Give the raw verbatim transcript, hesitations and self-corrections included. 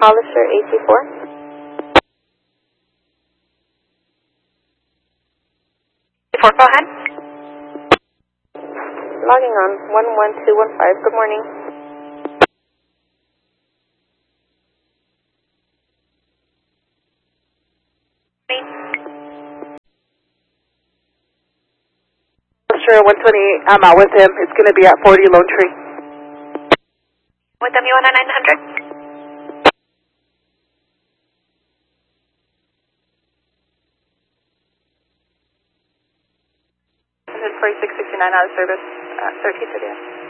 Hollister A T four. Four, go ahead. Logging on one one two one five. Good morning. Sure, one twenty-eight, I'm out with him. It's going to be at forty Lone Tree. With M U one nine hundred. This is forty-six sixty-nine out of service, uh, thirteenth today.